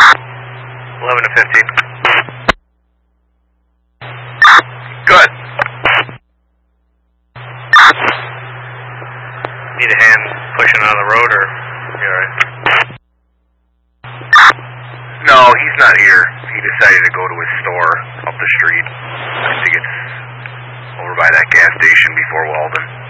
11 to 15. Good. Need a hand pushing on the road, or you alright? No, he's not here. He decided to go to his store up the street. I think it's over by that gas station before Walden.